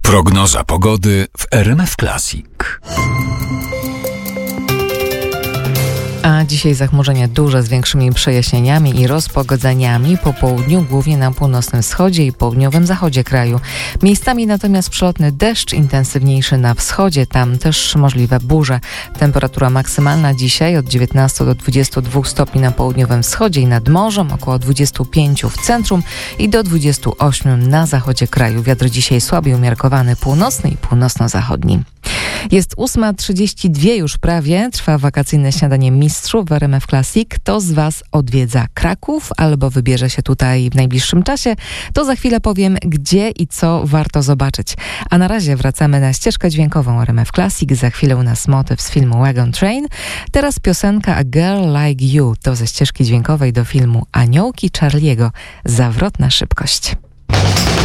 Prognoza pogody w RMF Classic. A dzisiaj zachmurzenie duże z większymi przejaśnieniami i rozpogodzeniami po południu, głównie na północnym wschodzie i południowym zachodzie kraju. Miejscami natomiast przelotny deszcz, intensywniejszy na wschodzie, tam też możliwe burze. Temperatura maksymalna dzisiaj od 19 do 22 stopni na południowym wschodzie i nad morzem, około 25 w centrum i do 28 na zachodzie kraju. Wiatr dzisiaj słaby, umiarkowany północny i północno-zachodni. Jest 8:32 już prawie, trwa wakacyjne śniadanie mistrzów w RMF Classic. Kto z Was odwiedza Kraków albo wybierze się tutaj w najbliższym czasie, to za chwilę powiem, gdzie i co warto zobaczyć. A na razie wracamy na ścieżkę dźwiękową RMF Classic. Za chwilę u nas motyw z filmu Wagon Train. Teraz piosenka A Girl Like You, to ze ścieżki dźwiękowej do filmu Aniołki Charlie'ego. Zawrotna szybkość.